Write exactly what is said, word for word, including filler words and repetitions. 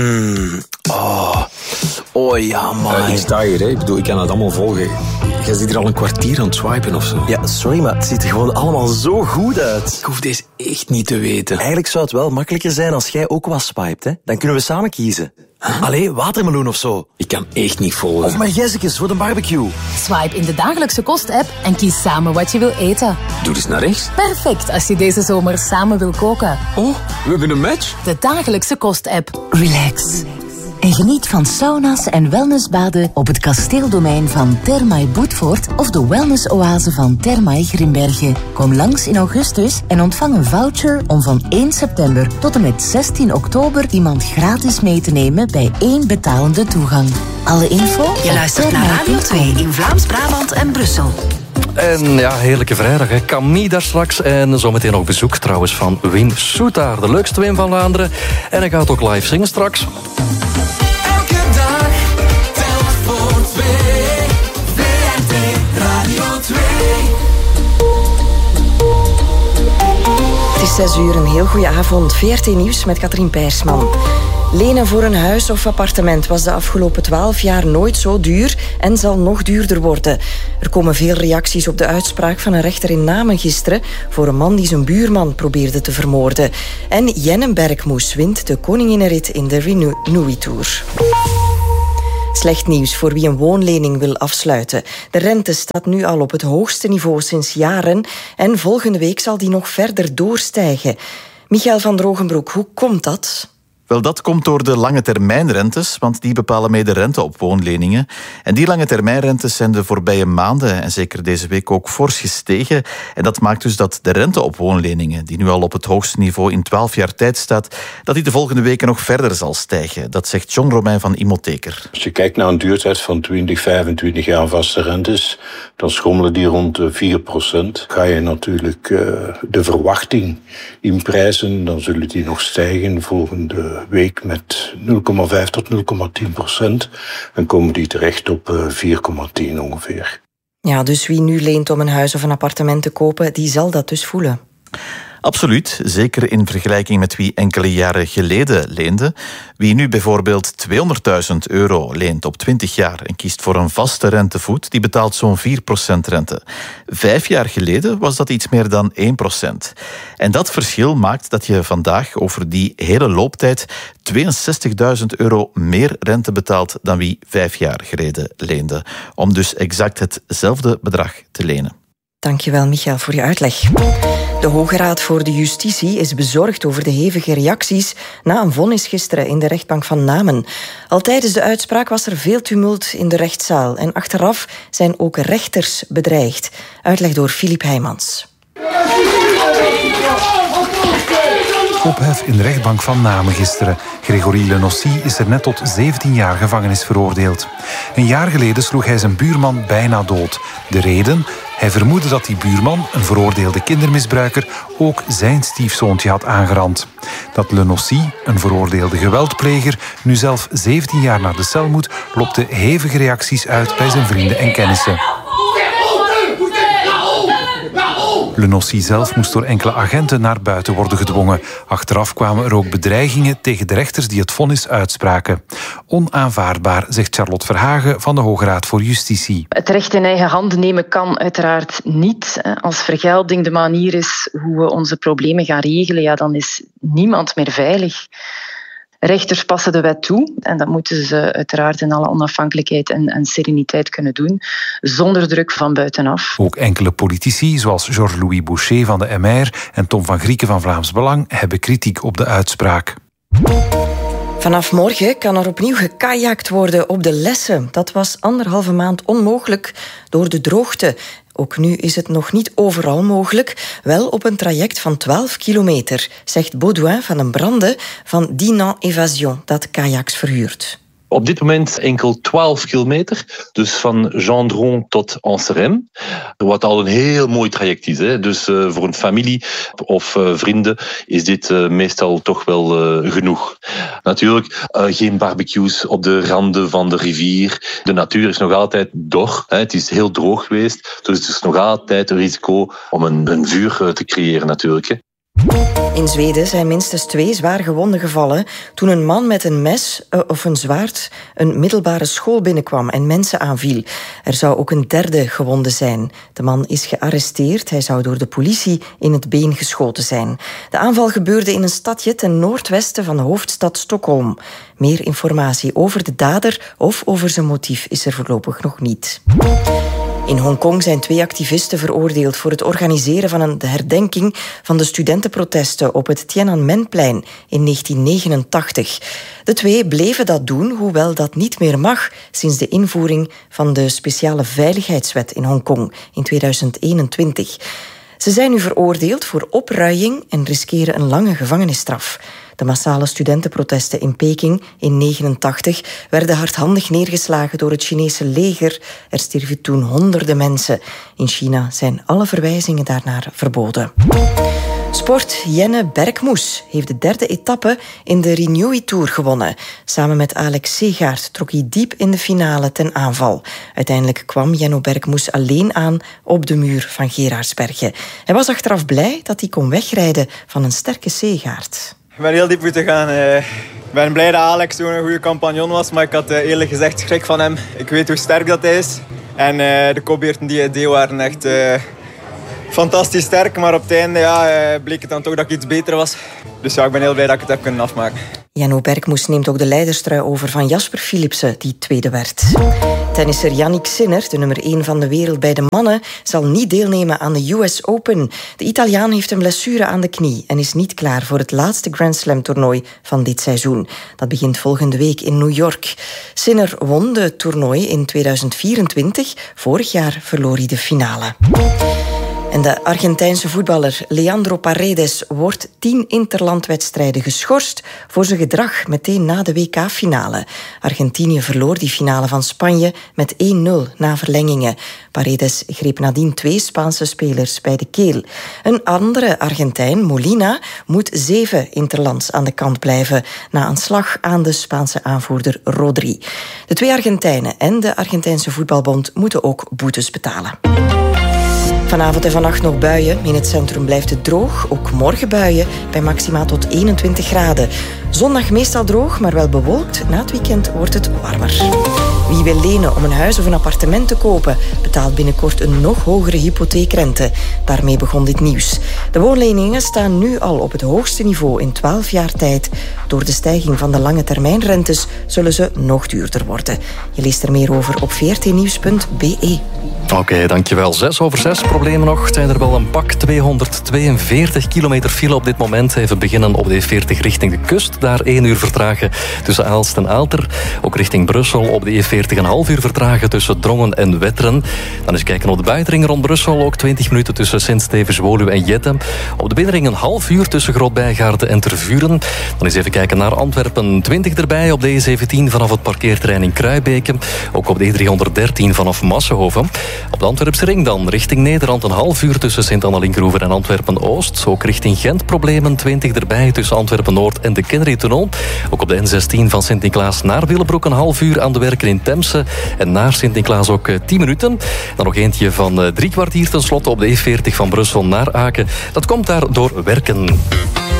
Mm, oh. oh ja, man. Uh, ik sta hier, hè. Ik bedoel, ik kan het allemaal volgen. Jij zit hier al een kwartier aan het swipen of zo. Ja, sorry, maar het ziet er gewoon allemaal zo goed uit. Ik hoef deze echt niet te weten. Eigenlijk zou het wel makkelijker zijn als jij ook wat swipet, hè. Dan kunnen we samen kiezen. Huh? Allee, watermeloen of zo. Ik kan echt niet volgen. Of maar Jessicus voor de barbecue. Swipe in de dagelijkse kost-app en kies samen wat je wil eten. Doe eens naar rechts. Perfect als je deze zomer samen wil koken. Oh, we hebben een match. De dagelijkse kost-app. Relax. En geniet van sauna's en wellnessbaden op het kasteeldomein van Thermae Boetvoort of de wellnessoase van Thermae Grimbergen. Kom langs in augustus en ontvang een voucher om van één september tot en met zestien oktober iemand gratis mee te nemen bij één betalende toegang. Alle info? Je luistert naar Radio twee in Vlaams-Brabant en Brussel. En ja, heerlijke vrijdag. Hè. Camille daar straks. En zometeen ook bezoek trouwens van Wim Soetaar. De leukste Wim van Vlaanderen. En hij gaat ook live zingen straks. Elke dag telt voor twee. V R T Radio twee. Het is zes uur, een heel goede avond. V R T Nieuws met Katrien Pijersman. Lenen voor een huis of appartement was de afgelopen twaalf jaar nooit zo duur en zal nog duurder worden. Er komen veel reacties op de uitspraak van een rechter in Namen gisteren voor een man die zijn buurman probeerde te vermoorden. En Jenne Bergmoes wint de koninginnenrit in de Renewy Tour. Slecht nieuws voor wie een woonlening wil afsluiten. De rente staat nu al op het hoogste niveau sinds jaren en volgende week zal die nog verder doorstijgen. Michael van Drogenbroek, hoe komt dat? Wel, dat komt door de lange termijnrentes, want die bepalen mee de rente op woonleningen. En die lange termijnrentes zijn de voorbije maanden en zeker deze week ook fors gestegen. En dat maakt dus dat de rente op woonleningen, die nu al op het hoogste niveau in twaalf jaar tijd staat, dat die de volgende weken nog verder zal stijgen. Dat zegt John Romein van Imotheker. Als je kijkt naar een duurtijd van twintig, vijfentwintig jaar vaste rentes, dan schommelen die rond de vier procent. Ga je natuurlijk uh, de verwachting inprijzen, dan zullen die nog stijgen volgende week met nul komma vijf tot nul komma tien procent. Dan komen die terecht op vier komma tien ongeveer. Ja, dus wie nu leent om een huis of een appartement te kopen, die zal dat dus voelen. Absoluut, zeker in vergelijking met wie enkele jaren geleden leende. Wie nu bijvoorbeeld tweehonderdduizend euro leent op twintig jaar en kiest voor een vaste rentevoet, die betaalt zo'n vier procent rente. Vijf jaar geleden was dat iets meer dan één procent. En dat verschil maakt dat je vandaag over die hele looptijd tweeënzestigduizend euro meer rente betaalt dan wie vijf jaar geleden leende. Om dus exact hetzelfde bedrag te lenen. Dankjewel, Michael, voor je uitleg. De Hoge Raad voor de Justitie is bezorgd over de hevige reacties na een vonnis gisteren in de rechtbank van Namen. Al tijdens de uitspraak was er veel tumult in de rechtszaal en achteraf zijn ook rechters bedreigd. Uitleg door Filip Heijmans. Ophef in de rechtbank van Namen gisteren. Gregory Lenossi is er net tot zeventien jaar gevangenis veroordeeld. Een jaar geleden sloeg hij zijn buurman bijna dood. De reden? Hij vermoedde dat die buurman, een veroordeelde kindermisbruiker, ook zijn stiefzoontje had aangerand. Dat Lenossi, een veroordeelde geweldpleger, nu zelf zeventien jaar naar de cel moet, lokte hevige reacties uit bij zijn vrienden en kennissen. Lenossi zelf moest door enkele agenten naar buiten worden gedwongen. Achteraf kwamen er ook bedreigingen tegen de rechters die het vonnis uitspraken. Onaanvaardbaar, zegt Charlotte Verhagen van de Hoge Raad voor Justitie. Het recht in eigen handen nemen kan uiteraard niet. Als vergelding de manier is hoe we onze problemen gaan regelen, ja, dan is niemand meer veilig. Rechters passen de wet toe en dat moeten ze uiteraard in alle onafhankelijkheid en, en sereniteit kunnen doen, zonder druk van buitenaf. Ook enkele politici, zoals Georges-Louis Boucher van de M R en Tom van Grieken van Vlaams Belang, hebben kritiek op de uitspraak. Vanaf morgen kan er opnieuw gekajakt worden op de Lesse. Dat was anderhalve maand onmogelijk door de droogte. Ook nu is het nog niet overal mogelijk, wel op een traject van twaalf kilometer, zegt Baudouin van den Brande van Dinan Evasion, dat kajaks verhuurt. Op dit moment enkel twaalf kilometer, dus van Gendron tot Anserem. Wat al een heel mooi traject is. Hè. Dus uh, voor een familie of uh, vrienden is dit uh, meestal toch wel uh, genoeg. Natuurlijk uh, geen barbecues op de randen van de rivier. De natuur is nog altijd dor. Hè. Het is heel droog geweest, dus het is nog altijd een risico om een, een vuur te creëren natuurlijk. Hè. In Zweden zijn minstens twee zwaar gewonden gevallen toen een man met een mes uh, of een zwaard een middelbare school binnenkwam en mensen aanviel. Er zou ook een derde gewonde zijn. De man is gearresteerd. Hij zou door de politie in het been geschoten zijn. De aanval gebeurde in een stadje ten noordwesten van de hoofdstad Stockholm. Meer informatie over de dader of over zijn motief is er voorlopig nog niet. In Hongkong zijn twee activisten veroordeeld voor het organiseren van een herdenking van de studentenprotesten op het Tiananmenplein in negentien negenentachtig. De twee bleven dat doen, hoewel dat niet meer mag sinds de invoering van de speciale veiligheidswet in Hongkong in tweeduizend eenentwintig. Ze zijn nu veroordeeld voor opruiing en riskeren een lange gevangenisstraf. De massale studentenprotesten in Peking in negenentachtig werden hardhandig neergeslagen door het Chinese leger. Er stierven toen honderden mensen. In China zijn alle verwijzingen daarnaar verboden. Sport. Jenne Bergmoes heeft de derde etappe in de Renewy Tour gewonnen. Samen met Alex Segaert trok hij diep in de finale ten aanval. Uiteindelijk kwam Jenno Bergmoes alleen aan op de muur van Gerardsbergen. Hij was achteraf blij dat hij kon wegrijden van een sterke Segaert. Ik ben heel diep moeten gaan. Ik ben blij dat Alex toen een goede compagnon was, maar ik had eerlijk gezegd schrik van hem. Ik weet hoe sterk dat hij is. En de kopbeurten die hij deed waren echt uh, fantastisch sterk. Maar op het einde ja, bleek het dan toch dat ik iets beter was. Dus ja, ik ben heel blij dat ik het heb kunnen afmaken. Jenno Bergmoes neemt ook de leiderstrui over van Jasper Philipsen, die tweede werd. Tennisser Yannick Sinner, de nummer één van de wereld bij de mannen, zal niet deelnemen aan de U S Open. De Italiaan heeft een blessure aan de knie en is niet klaar voor het laatste Grand Slam toernooi van dit seizoen. Dat begint volgende week in New York. Sinner won de toernooi in tweeduizend vierentwintig. Vorig jaar verloor hij de finale. En de Argentijnse voetballer Leandro Paredes wordt tien interlandwedstrijden geschorst voor zijn gedrag meteen na de W K-finale. Argentinië verloor die finale van Spanje met één nul na verlengingen. Paredes greep nadien twee Spaanse spelers bij de keel. Een andere Argentijn, Molina, moet zeven interlands aan de kant blijven na een slag aan de Spaanse aanvoerder Rodri. De twee Argentijnen en de Argentijnse voetbalbond moeten ook boetes betalen. Vanavond en vannacht nog buien. In het centrum blijft het droog. Ook morgen buien bij maximaal tot eenentwintig graden. Zondag meestal droog, maar wel bewolkt. Na het weekend wordt het warmer. Wie wil lenen om een huis of een appartement te kopen, betaalt binnenkort een nog hogere hypotheekrente. Daarmee begon dit nieuws. De woonleningen staan nu al op het hoogste niveau in twaalf jaar tijd. Door de stijging van de lange termijnrentes zullen ze nog duurder worden. Je leest er meer over op v r t nieuws punt b e. Oké, okay, dankjewel. Zes over zes. Problemen nog. Het zijn er wel een pak tweehonderdtweeënveertig kilometer file op dit moment. Even beginnen op de E veertig richting de kust. Daar één uur vertragen tussen Aalst en Aalter. Ook richting Brussel op de E veertig een half uur vertragen tussen Drongen en Wetteren. Dan eens kijken op de buitenring rond Brussel. Ook twintig minuten tussen Sint-Stevens, Woluwe en Jette. Op de binnenring een half uur tussen Groot-Bijgaarden en Tervuren. Dan eens even kijken naar Antwerpen. twintig erbij op de E zeventien vanaf het parkeerterrein in Kruibeke. Ook op de E driehonderddertien vanaf Massenhoven. Op de Antwerpse ring dan richting Nederland een half uur tussen Sint-Annelinkroeven en Antwerpen-Oost. Ook richting Gent problemen, twintig erbij tussen Antwerpen-Noord en de Kennery-tunnel. Ook op de N zestien van Sint-Niklaas naar Willebroek een half uur aan de werken in Temse. En naar Sint-Niklaas ook tien minuten. Dan nog eentje van drie kwartier tenslotte op de E veertig van Brussel naar Aken. Dat komt daar door werken.